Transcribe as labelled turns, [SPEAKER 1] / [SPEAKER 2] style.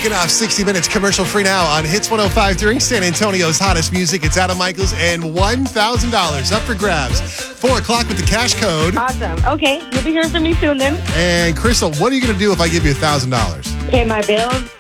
[SPEAKER 1] Kicking off 60 minutes commercial free now on Hits 105.3, San Antonio's hottest music. It's Adam Michaels and $1,000 up for grabs. 4 o'clock with the cash code.
[SPEAKER 2] Awesome. Okay, you'll be hearing from me soon then.
[SPEAKER 1] And Crystal, what are you going to do if I give you $1,000?
[SPEAKER 2] Pay my bills,